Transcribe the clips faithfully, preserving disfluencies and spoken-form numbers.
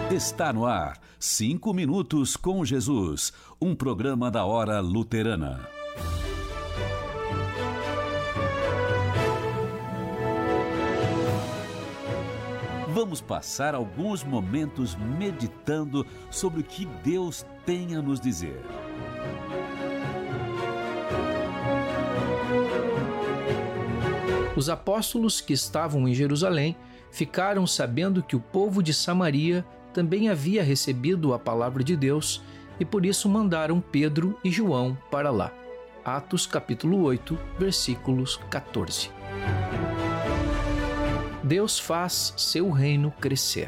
Está no ar, Cinco Minutos com Jesus, um programa da Hora Luterana. Vamos passar alguns momentos meditando sobre o que Deus tem a nos dizer. Os apóstolos que estavam em Jerusalém ficaram sabendo que o povo de Samaria também havia recebido a palavra de Deus e por isso mandaram Pedro e João para lá. Atos capítulo oito, versículos quatorze. Deus faz seu reino crescer.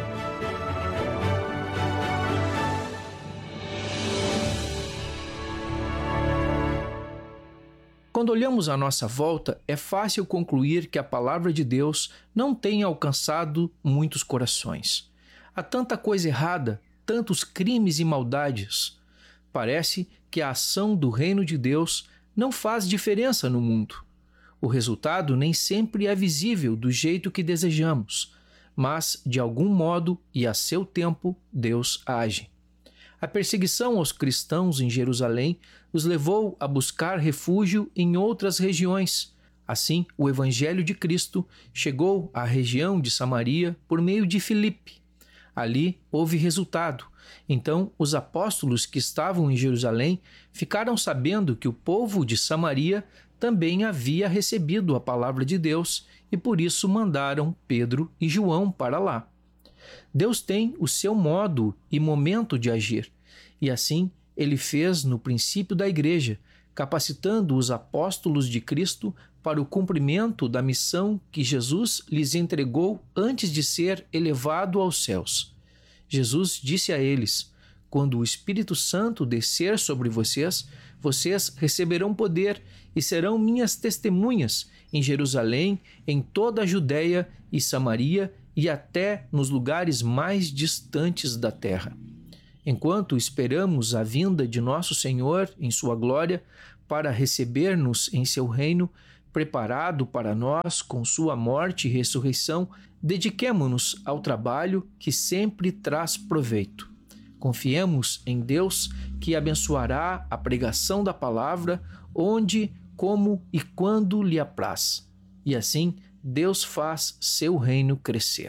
Quando olhamos à nossa volta, é fácil concluir que a palavra de Deus não tem alcançado muitos corações. Há tanta coisa errada, tantos crimes e maldades. Parece que a ação do reino de Deus não faz diferença no mundo. O resultado nem sempre é visível do jeito que desejamos, mas, de algum modo e a seu tempo, Deus age. A perseguição aos cristãos em Jerusalém os levou a buscar refúgio em outras regiões. Assim, o Evangelho de Cristo chegou à região de Samaria por meio de Filipe. Ali houve resultado. Então, os apóstolos que estavam em Jerusalém ficaram sabendo que o povo de Samaria também havia recebido a palavra de Deus e por isso mandaram Pedro e João para lá. Deus tem o seu modo e momento de agir, e assim ele fez no princípio da igreja, capacitando os apóstolos de Cristo para o cumprimento da missão que Jesus lhes entregou antes de ser elevado aos céus. Jesus disse a eles: quando o Espírito Santo descer sobre vocês, vocês receberão poder e serão minhas testemunhas em Jerusalém, em toda a Judéia e Samaria e até nos lugares mais distantes da terra. Enquanto esperamos a vinda de nosso Senhor em sua glória para receber-nos em seu reino, preparado para nós com sua morte e ressurreição, dediquemo-nos ao trabalho que sempre traz proveito. Confiemos em Deus, que abençoará a pregação da palavra onde, como e quando lhe apraz. E assim, Deus faz seu reino crescer.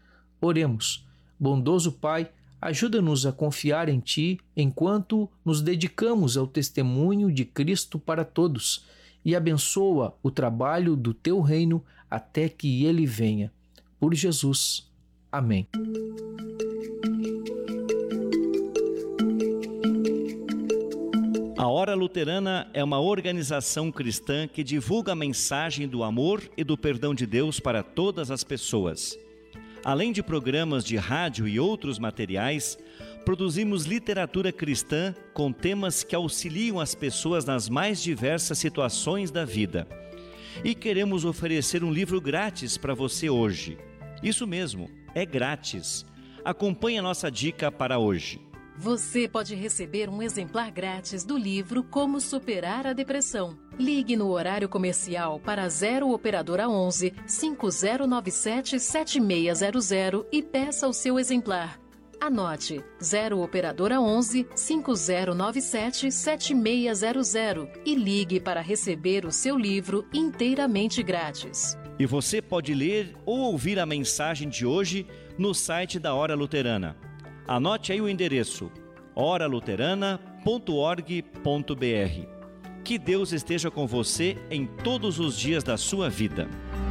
Oremos. Bondoso Pai, ajuda-nos a confiar em Ti enquanto nos dedicamos ao testemunho de Cristo para todos e abençoa o trabalho do Teu reino até que Ele venha. Por Jesus. Amém. A Hora Luterana é uma organização cristã que divulga a mensagem do amor e do perdão de Deus para todas as pessoas. Além de programas de rádio e outros materiais, produzimos literatura cristã com temas que auxiliam as pessoas nas mais diversas situações da vida. E queremos oferecer um livro grátis para você hoje. Isso mesmo, é grátis. Acompanhe a nossa dica para hoje. Você pode receber um exemplar grátis do livro Como Superar a Depressão. Ligue no horário comercial para zero Operadora onze, cinco zero nove sete, sete seis zero zero e peça o seu exemplar. Anote zero Operadora onze, cinco zero nove sete, sete seis zero zero e ligue para receber o seu livro inteiramente grátis. E você pode ler ou ouvir a mensagem de hoje no site da Hora Luterana. Anote aí o endereço ora luterana ponto org ponto br. Que Deus esteja com você em todos os dias da sua vida.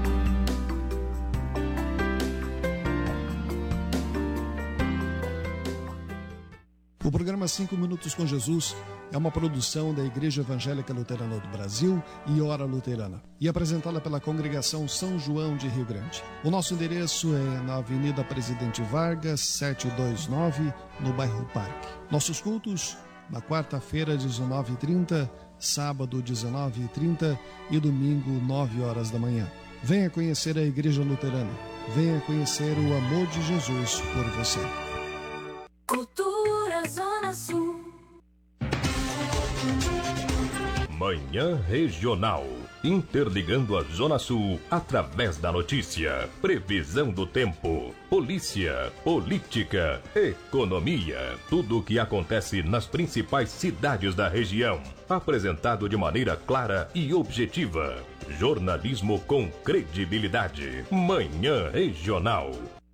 O programa Cinco Minutos com Jesus é uma produção da Igreja Evangélica Luterana do Brasil e Hora Luterana, e apresentada pela Congregação São João de Rio Grande. O nosso endereço é na Avenida Presidente Vargas, setecentos e vinte e nove, no bairro Parque. Nossos cultos, na quarta-feira, dezenove e trinta, sábado, dezenove e trinta e domingo, nove horas da manhã. Venha conhecer a Igreja Luterana. Venha conhecer o amor de Jesus por você. Cultura Zona Sul. Manhã Regional. interligando a Zona Sul através da notícia, previsão do tempo, polícia, política, economia, tudo o que acontece nas principais cidades da região, apresentado de maneira clara e objetiva. Jornalismo com credibilidade. Manhã Regional.